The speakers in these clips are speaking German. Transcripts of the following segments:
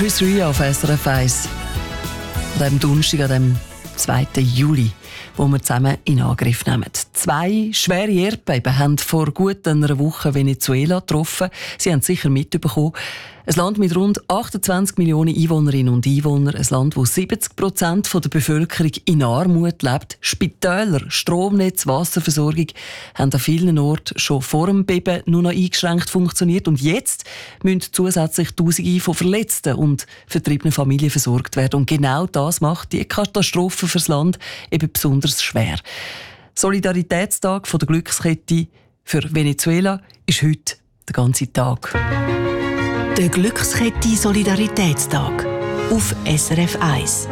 Chris Rea auf SRF 1. An diesem Donnerstag, an dem 2. Juli, wo wir zusammen in Angriff nehmen. 2 schwere Erdbeben haben vor gut einer Woche Venezuela getroffen. Sie haben es sicher mitbekommen. Ein Land mit rund 28 Millionen Einwohnerinnen und Einwohnern. Ein Land, wo 70% der Bevölkerung in Armut lebt. Spitäler, Stromnetz, Wasserversorgung haben an vielen Orten schon vor dem Beben nur noch eingeschränkt funktioniert. Und jetzt müssen zusätzlich Tausende von verletzten und vertriebenen Familien versorgt werden. Und genau das macht die Katastrophe fürs Land eben besonders schwer. Solidaritätstag von der Glückskette für Venezuela ist heute der ganze Tag. Der Glückskette Solidaritätstag auf SRF 1.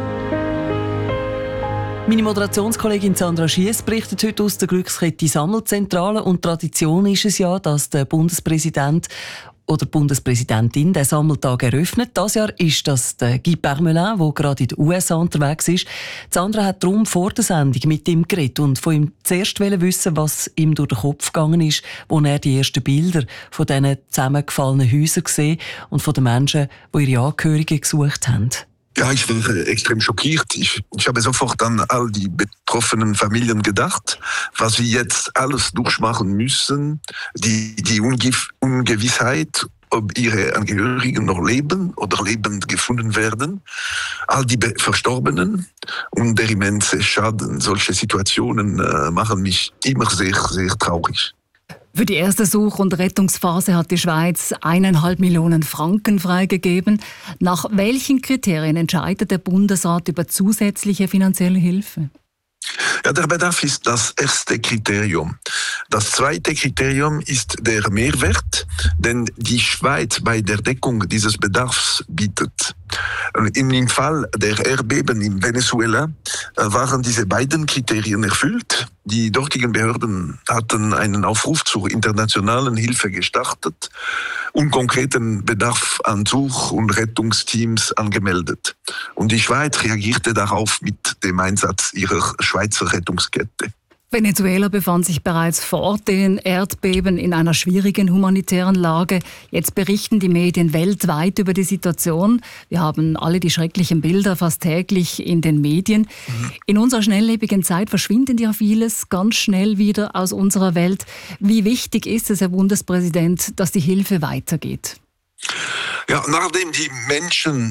Meine Moderationskollegin Sandra Schiess berichtet heute aus der Glückskette Sammelzentrale. Und Tradition ist es ja, dass der Bundespräsident oder Bundespräsidentin den Sammeltag eröffnet. Dieses Jahr ist das der Guy Parmelin, der gerade in den USA unterwegs ist. Sandra hat darum vor der Sendung mit ihm geredet und von ihm zuerst wissen, was ihm durch den Kopf gegangen ist, als er die ersten Bilder von diesen zusammengefallenen Häusern gesehen und von den Menschen, die ihre Angehörigen gesucht haben. Ja, ich war extrem schockiert. Ich habe sofort an all die betroffenen Familien gedacht, was wir jetzt alles durchmachen müssen, die Ungewissheit, ob ihre Angehörigen noch leben oder lebend gefunden werden, all die Verstorbenen und der immense Schaden. Solche Situationen machen mich immer sehr, sehr traurig. Für die erste Such- und Rettungsphase hat die Schweiz 1,5 Millionen Franken freigegeben. Nach welchen Kriterien entscheidet der Bundesrat über zusätzliche finanzielle Hilfe? Ja, der Bedarf ist das erste Kriterium. Das zweite Kriterium ist der Mehrwert, den die Schweiz bei der Deckung dieses Bedarfs bietet. Im Fall der Erdbeben in Venezuela waren diese beiden Kriterien erfüllt. Die dortigen Behörden hatten einen Aufruf zur internationalen Hilfe gestartet und konkreten Bedarf an Such- und Rettungsteams angemeldet. Und die Schweiz reagierte darauf mit dem Einsatz ihrer Schweizer Rettungskette. Venezuela befand sich bereits vor den Erdbeben in einer schwierigen humanitären Lage. Jetzt berichten die Medien weltweit über die Situation. Wir haben alle die schrecklichen Bilder fast täglich in den Medien. In unserer schnelllebigen Zeit verschwindet ja vieles ganz schnell wieder aus unserer Welt. Wie wichtig ist es, Herr Bundespräsident, dass die Hilfe weitergeht? Ja, nachdem die Menschen